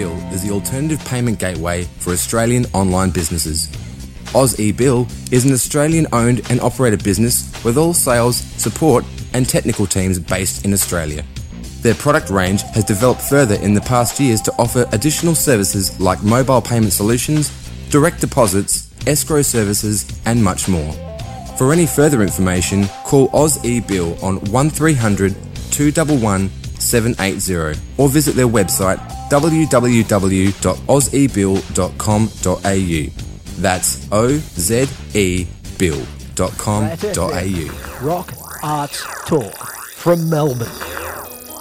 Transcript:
Bill is the alternative payment gateway for Australian online businesses. Oz eBill is an Australian-owned and operated business with all sales, support and technical teams based in Australia. Their product range has developed further in the past years to offer additional services like mobile payment solutions, direct deposits, escrow services and much more. For any further information, call Oz eBill on 1300 211 780 or visit their website www.ozebill.com.au. That's ozebill.com.au. Rock Arts Talk from Melbourne.